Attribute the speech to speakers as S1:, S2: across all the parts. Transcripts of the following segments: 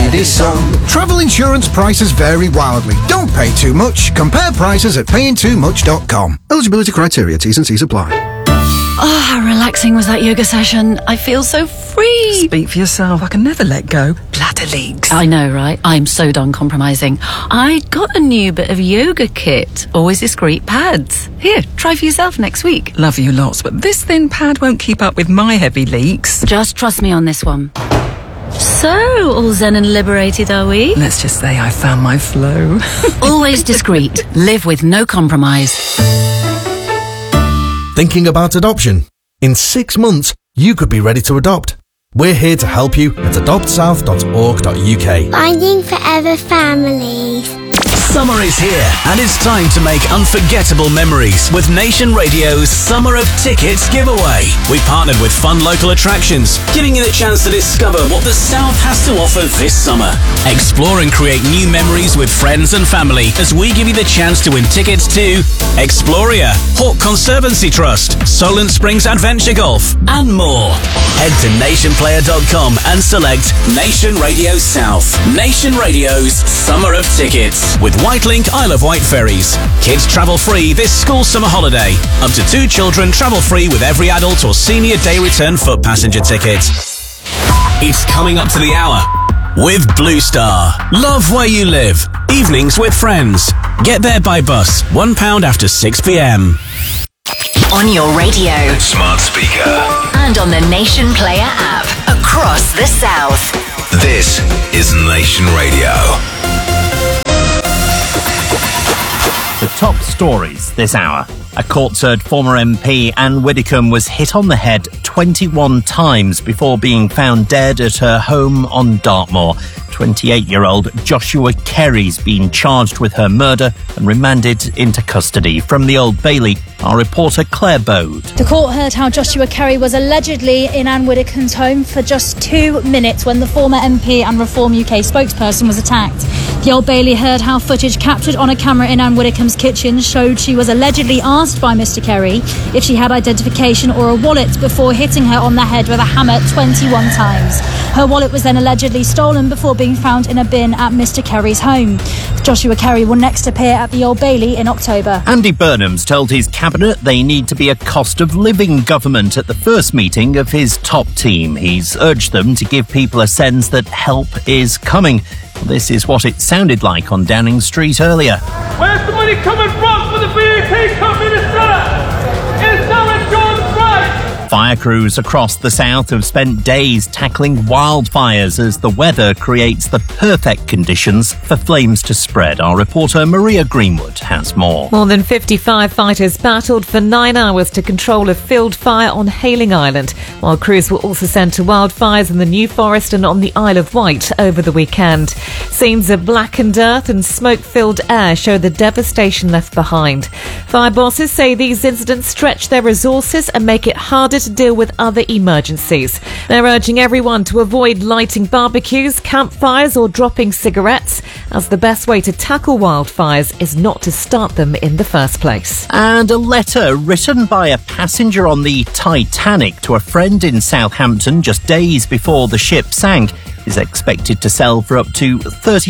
S1: Edison.
S2: Travel insurance prices vary wildly. Don't pay too much. Compare prices at payingtoomuch.com. Eligibility criteria, T's and C's apply.
S3: Oh, how relaxing was that yoga session. I feel so free.
S4: Speak for yourself. I can never let go. Bladder leaks.
S3: I know, right? I'm so done compromising. I got a new bit of yoga kit. Always discreet pads. Here, try for yourself next week.
S4: Love you lots, but this thin pad won't keep up with my heavy leaks.
S3: Just trust me on this one. So, all zen and liberated, are we?
S4: Let's just say I found my flow.
S3: Always discreet. Live with no compromise.
S5: Thinking about adoption? In 6 months, you could be ready to adopt. We're here to help you at adoptsouth.org.uk.
S6: Finding forever families.
S7: Summer is here, and it's time to make unforgettable memories with Nation Radio's Summer of Tickets giveaway. We partnered with fun local attractions, giving you the chance to discover what the South has to offer this summer. Explore and create new memories with friends and family as we give you the chance to win tickets to Exploria, Hawke Conservancy Trust, Solent Springs Adventure Golf, and more. Head to nationplayer.com and select Nation Radio South. Nation Radio's Summer of Tickets with Whitelink Isle of Wight ferries. Kids travel free this school summer holiday. Up to 2 children travel free with every adult or senior day return foot passenger ticket. It's coming up to the hour with Blue Star. Love where you live. Evenings with friends. Get there by bus. £1 after 6 p.m.
S8: On your radio,
S9: smart speaker,
S8: and on the Nation Player app across the South.
S9: This is Nation Radio.
S10: The top stories this hour. A court-served former MP, Anne Widdecombe, was hit on the head 21 times before being found dead at her home on Dartmoor. 28-year-old Joshua Kerry's been charged with her murder and remanded into custody. From the Old Bailey, our reporter Claire Bode.
S11: The court heard how Joshua Kerry was allegedly in Anne Widdecombe's home for just 2 minutes when the former MP and Reform UK spokesperson was attacked. The Old Bailey heard how footage captured on a camera in Anne Widdecombe's kitchen showed she was allegedly asked by Mr Kerry if she had identification or a wallet before hitting her on the head with a hammer 21 times. Her wallet was then allegedly stolen before being found in a bin at Mr Kerry's home. Joshua Kerry will next appear at the Old Bailey in October.
S10: Andy Burnham's told his cabinet they need to be a cost of living government at the first meeting of his top team. He's urged them to give people a sense that help is coming. This is what it sounded like on Downing Street earlier.
S12: Where's the money coming from for the VAT cut, Minister? It's now John's right.
S10: Fire crews across the south have spent days tackling wildfires as the weather creates the perfect conditions for flames to spread. Our reporter Maria Greenwood has more.
S13: More than 50 firefighters battled for 9 hours to control a field fire on Hayling Island, while crews were also sent to wildfires in the New Forest and on the Isle of Wight over the weekend. Scenes of blackened earth and smoke-filled air show the devastation left behind. Fire bosses say these incidents stretch their resources and make it harder to deal with other emergencies. They're urging everyone to avoid lighting barbecues, campfires or dropping cigarettes, as the best way to tackle wildfires is not to start them in the first place.
S10: And a letter written by a passenger on the Titanic to a friend in Southampton just days before the ship sank is expected to sell for up to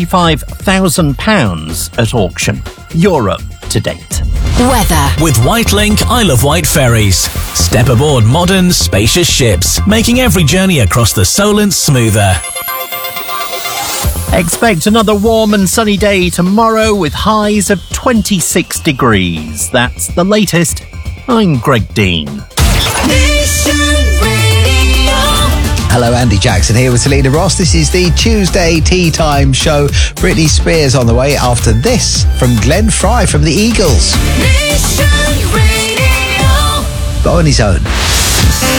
S10: £35,000 at auction. Europe to date.
S8: Weather.
S7: With Whitelink Isle of Wight ferries. Step aboard modern, spacious ships, making every journey across the Solent smoother.
S10: Expect another warm and sunny day tomorrow with highs of 26 degrees. That's the latest. I'm Greg Dean.
S14: Hello, Andy Jackson here with Selena Ross. This is the Tuesday Tea Time show. Britney Spears on the way after this from Glenn Fry from the Eagles. But on his own.